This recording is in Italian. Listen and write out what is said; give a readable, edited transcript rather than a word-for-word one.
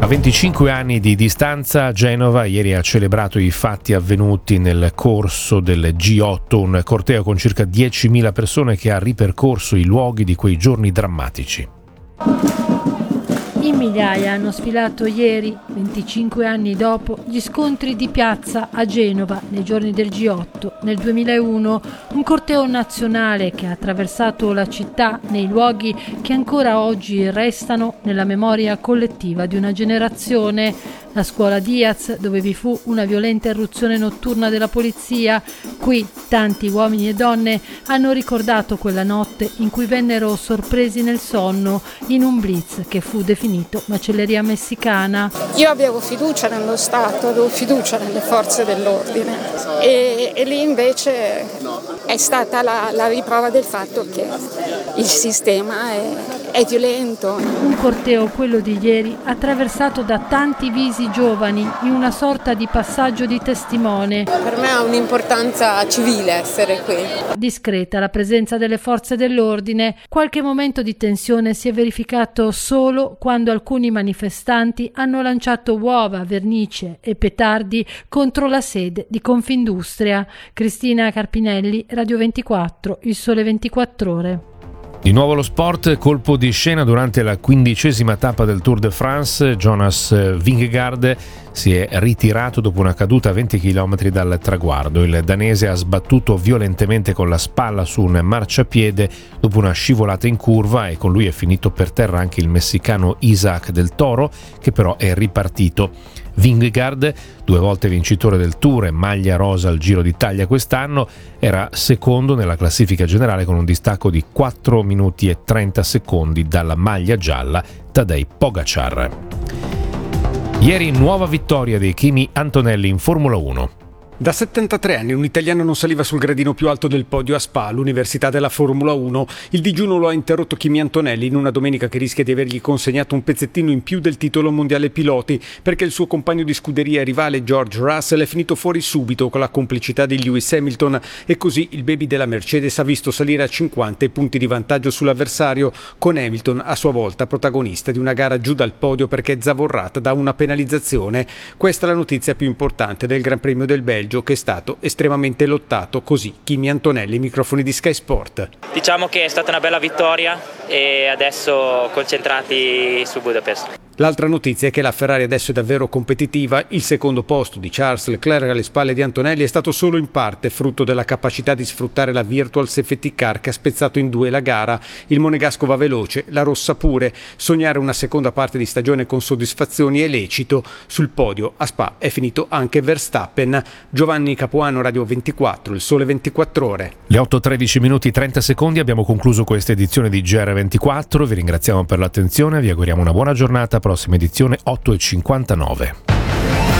A 25 anni di distanza, Genova ieri ha celebrato i fatti avvenuti nel corso del G8, un corteo con circa 10.000 persone che ha ripercorso i luoghi di quei giorni drammatici. In migliaia hanno sfilato ieri, 25 anni dopo, gli scontri di piazza a Genova nei giorni del G8 nel 2001, un corteo nazionale che ha attraversato la città nei luoghi che ancora oggi restano nella memoria collettiva di una generazione. La scuola Diaz, dove vi fu una violenta irruzione notturna della polizia. Qui tanti uomini e donne hanno ricordato quella notte in cui vennero sorpresi nel sonno in un blitz che fu definito macelleria messicana. Io avevo fiducia nello Stato, avevo fiducia nelle forze dell'ordine e lì invece è stata la riprova del fatto che il sistema è violento. Un corteo, quello di ieri, attraversato da tanti visi giovani in una sorta di passaggio di testimone. Per me ha un'importanza civile essere qui. Discreta la presenza delle forze dell'ordine, qualche momento di tensione si è verificato solo quando alcuni manifestanti hanno lanciato uova, vernice e petardi contro la sede di Confindustria. Cristina Carpinelli, Radio 24, Il Sole 24 Ore. Di nuovo lo sport, colpo di scena durante la 15ª tappa del Tour de France. Jonas Vingegaard si è ritirato dopo una caduta a 20 km dal traguardo. Il danese ha sbattuto violentemente con la spalla su un marciapiede dopo una scivolata in curva e con lui è finito per terra anche il messicano Isaac del Toro, che però è ripartito. Vingegaard, 2 volte vincitore del Tour e maglia rosa al Giro d'Italia quest'anno, era secondo nella classifica generale con un distacco di 4 minuti e 30 secondi dalla maglia gialla Tadej Pogačar. Ieri nuova vittoria di Kimi Antonelli in Formula 1. Da 73 anni un italiano non saliva sul gradino più alto del podio a Spa, l'università della Formula 1. Il digiuno lo ha interrotto Kimi Antonelli in una domenica che rischia di avergli consegnato un pezzettino in più del titolo mondiale piloti, perché il suo compagno di scuderia e rivale George Russell è finito fuori subito con la complicità di Lewis Hamilton e così il baby della Mercedes ha visto salire a 50 punti di vantaggio sull'avversario, con Hamilton a sua volta protagonista di una gara giù dal podio perché zavorrata da una penalizzazione. Questa è la notizia più importante del Gran Premio del Belgio, che è stato estremamente lottato. Così Kimi Antonelli, microfoni di Sky Sport. Diciamo che è stata una bella vittoria e adesso concentrati su Budapest. L'altra notizia è che la Ferrari adesso è davvero competitiva. Il secondo posto di Charles Leclerc alle spalle di Antonelli è stato solo in parte frutto della capacità di sfruttare la Virtual Safety Car che ha spezzato in 2 la gara. Il monegasco va veloce, la rossa pure. Sognare una seconda parte di stagione con soddisfazioni è lecito. Sul podio a Spa è finito anche Verstappen. Giovanni Capuano, Radio 24, Il Sole 24 Ore. Le 8:13 minuti 30 secondi, abbiamo concluso questa edizione di GR24. Vi ringraziamo per l'attenzione, vi auguriamo una buona giornata. Prossima edizione 8:59.